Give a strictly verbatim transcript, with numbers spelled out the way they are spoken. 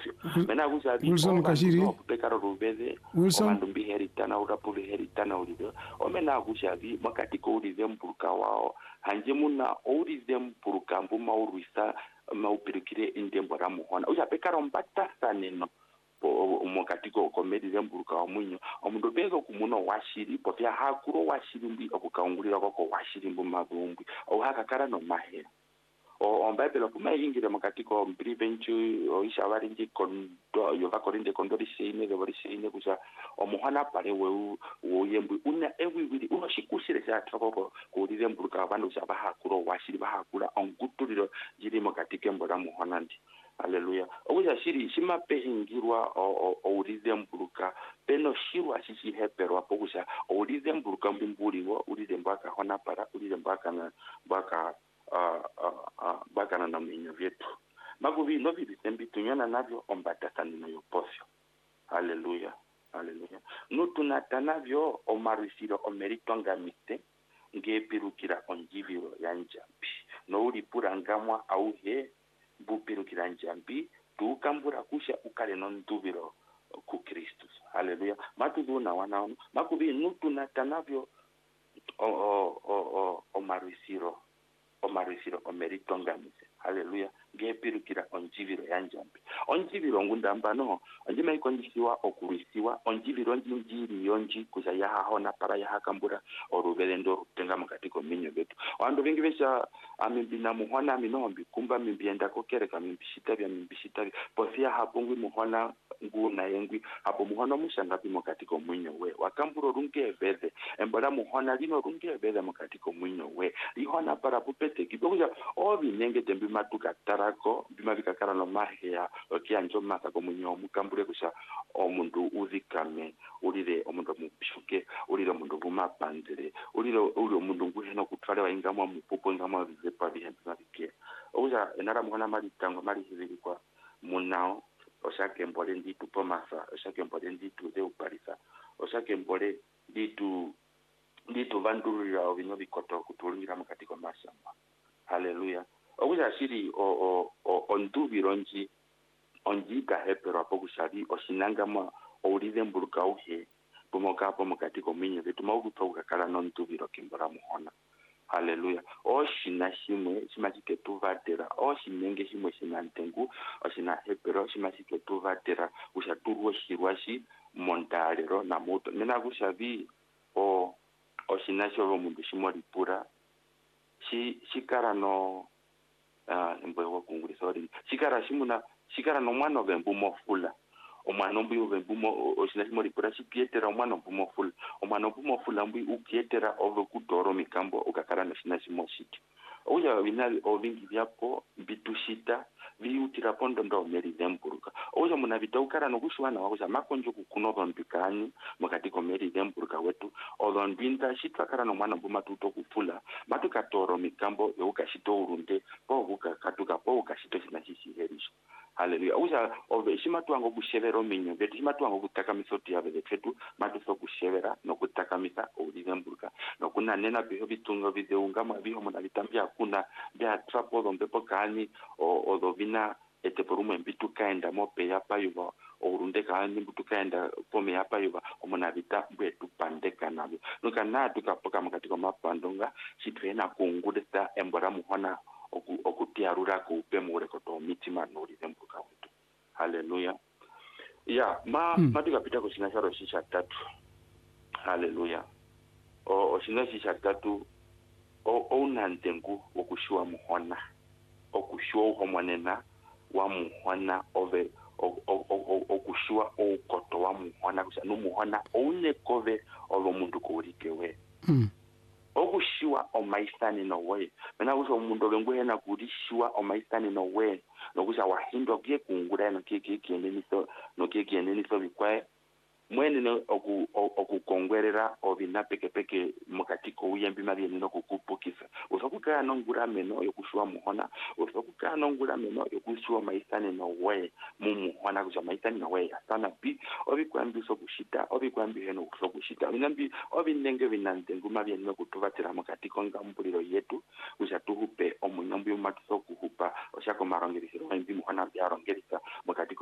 upofyo mena kuzavi Wilson Kashiri opekaro rubeze omandu mbiheritana urapuli heritana ulido omena kuzavi makati ko ulize mpuruka wao hanje muna ulize mpuruka mbu maurisa maupirikire indembo ra muhona uja pekaro mbata saneno umokatiko komedize mpuruka wa mwinyo omundu bezo kumuno washiri pofya hakuro washiri mbi okukaungulira koko washiri mbu mabumbi o hakakara no mahera o ombabelo kuma ingire makatiko mprivenchu o ishavari nji kondo yo vakorinde kondori seine de bori seine kusa omuhana pare we woyembu una ewiwiri uno shikushire sha troko kulize mpuruka abandu shaba hakuro washiri bahakura ongutuliro jiri makatike mbora muhona ndi. Haleluya. Okuja shiri shima pehingirwa o ulize mpuruka peno shirwa shishi hepero apokusha ulize mpuruka mbimbuliwo ulize mbaka hona para ulize mbaka na mbaka uh, uh, uh, mbaka na naminyo vyetu maguvi novi bisembi tunyana navyo ombata sanino yopofyo. Haleluya. Haleluya. Nutunata navyo omarisiro omeritwanga mite ngepirukira onjiviro ya njambi no ulipura ngamwa auhe bupirukira njambi tukambura kusha ukale no ntuviro ku Kristo. Haleluya. Matuduna wanaona makubi nutuna tanavyo o o o o marisiro o marisiro o meritongamise. Haleluya. Ngepirukira onjiviro ya njambi onjiviro ngundamba no onjima ikondisiwa okurisiwa onjiviro njinjiri yonji kusha yaha hona para yaha kambura orubelendo tenga makatiko minyo betu wandu vingi vesha amimbina muhona minombi kumba mimbienda kokereka mimbishita vya mimbishita pofia hapungwi muhona nguna yengwi hapo muhona mushangapi makatiko mwinyo we wakamburo runge vede embola muhona lino runge vede makatiko mwinyo we lihona para pupete kibokuja obi nenge tembi matuka tarako bima vikakara no mahia okianjo maka ko munyo mukambure kusha omundu uzikame ulire omundu mubishuke ulire omundu bumapanzire ulire uli omundu nguheno kutwale waingamo mupupo ngamo zizepa bihemba bike oja enara muhona mali tango mali hibiri kwa munao oshake mbole nditu pomasa oshake mbole nditu de uparisa oshake mbole nditu nditu vandurira obinyo bikoto kutulira makatiko mashamba. Haleluya. Okuja shiri o o o ondubironji onjika hepero apokushabi oshinangama oulize mburuka uhe pomoka hapo makatiko minyo vetu maukutoka kala no ntubiro kimbora muhona. Haleluya. Oshina shimwe shimashike tuvatera oshinenge shimwe shinantengu oshina hepero shimashike tuvatera ushaturu shirwashi montalero na moto nena kushabi o oshina shobo mundu shimolipura shi shikara no ah uh, mbwe wakungulisa odi shikara shimuna shikara no mwana obembu mofula omwana ombu obembu mo oshina shimoli pura shikietera omwana ombu mofula omwana ombu mofula mbu ukietera ovo kutoro mikambo ukakara no shina shimoshiki oya binali obingi byapo bitushita biutira pondo ndo merize mpuruka oya muna bitaukara no kushwana wakuza makonjo kukuno bambikani mukatiko merize mpuruka wetu odondinda shitwakara no mwana mbuma tuto kufula matukatoro mikambo yokashito urunde po ukakatuka po ukashito sinachishi herisho. Haleluya. Uja ove shimatuango kushevera minyo betu shimatuango kutaka misoti ya betu matuso kushevera no kutaka misa ulize mpuruka no kuna nena biho bitungo bizeungama biho muna bitambia kuna bya trapo dombepo kani o odovina ete porumo mbitu kaenda mope yapa yuva orunde kani mbitu kaenda pome yapa yuva omona bita bwetu pandeka nabyo nuka na tukapoka makatiko mapandonga shitwena kungudesta embora muhona oku okutiarura ku pemure koto mitima nori zembuka wetu. Haleluya. Ya ma hmm. Matuka pita ko sinasharo shisha tatu. Haleluya. O oshina shisha tatu o onantengu okushua muhona okushua homonena wa muhona ove okushua okoto wa muhona kusa no muhona one kove olo mundu ko urikewe mm. Okushua omaisani no way mena kuso mundu lengwena kudishua omaisani no way nokusa wahindo kie kungura no kie kie kieneniso no kie kieneniso bikwae mwene no oku okukongwerera obina peke peke mukatiko uyembi mabye no kukupukisa usokuka no ngura meno yokushua muhona usokuka no ngura meno yokushua maisani no way mu muhona kuja maisani no way sana bi obikwambi sokushita obikwambi heno sokushita binambi obinenge binante nguma bye no kutuvatira mukatiko ngambuliro yetu kuja tuhupe omunyambi umatuso kuhupa oshako marongerisiro mbi muhona bya rongerisa mukatiko